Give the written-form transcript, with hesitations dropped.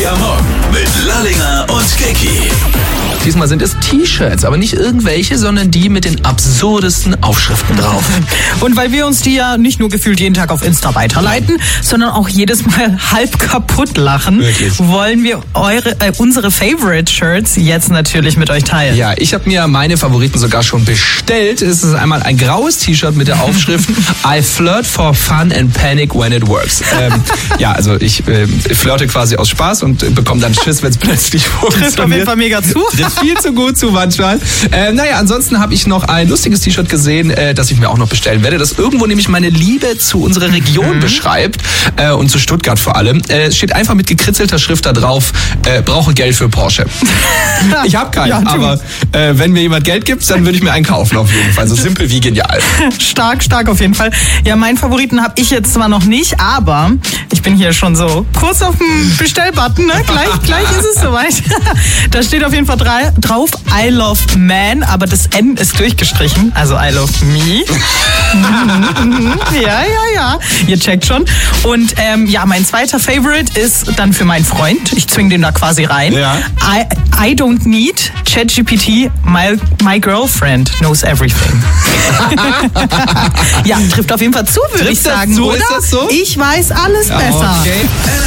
Energy am Morgen mit Lallinger und Keki. Diesmal sind es T-Shirts, aber nicht irgendwelche, sondern die mit den absurdesten Aufschriften drauf. Und weil wir uns die ja nicht nur gefühlt jeden Tag auf Insta weiterleiten, sondern auch jedes Mal halb kaputt lachen, wollen wir unsere Favorite-Shirts jetzt natürlich mit euch teilen. Ja, ich habe mir meine Favoriten sogar schon bestellt. Es ist einmal ein graues T-Shirt mit der Aufschrift I flirt for fun and panic when it works. Ja, also ich flirte quasi aus Spaß und bekomme dann Schiss, wenn es plötzlich funktioniert. Trifft auf jeden Fall mega zu. Trifft viel zu gut zu manchmal. Naja, ansonsten habe ich noch ein lustiges T-Shirt gesehen, das ich mir auch noch bestellen werde, das irgendwo nämlich meine Liebe zu unserer Region beschreibt und zu Stuttgart vor allem. Es steht einfach mit gekritzelter Schrift da drauf, brauche Geld für Porsche. Ich habe keinen, ja, aber wenn mir jemand Geld gibt, dann würde ich mir einen kaufen auf jeden Fall. So simpel wie genial. Stark auf jeden Fall. Ja, meinen Favoriten habe ich jetzt zwar noch nicht, aber ich bin hier schon so kurz auf dem Bestellbutton, ne? Gleich ist es soweit. Da steht auf jeden Fall drauf I love man, aber das N ist durchgestrichen, also I love me. Ja, ihr checkt schon. Und ja, mein zweiter Favorite ist dann für meinen Freund. Ich zwinge den da quasi rein. Ja. I don't need ChatGPT, my girlfriend knows everything. Ja, trifft auf jeden Fall zu, würde ich sagen, oder? Ist das so? Ich weiß alles besser. Okay.